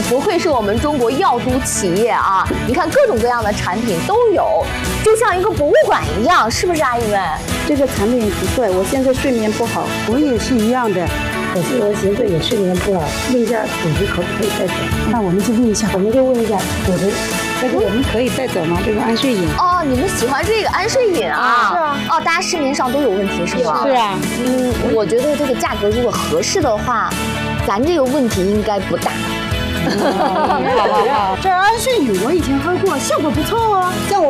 不愧是我们中国药都企业啊！你看各种各样的产品都有，就像一个博物馆一样，是不是阿姨们？ 这个产品不错，我现在睡眠不好， 我也是一样的。 可是我现在也睡眠不好，问一下组织可不可以带走？ 那我们就问一下， 我们就问一下组织，但是我们可以带走吗？这个安睡饮。 哦，你们喜欢这个安睡饮啊？ 是啊。 哦，大家市面上都有问题是吗？ 是啊。 我觉得这个价格如果合适的话，咱这个问题应该不大。 好。 这安睡饮我以前喝过，效果不错哦。 像我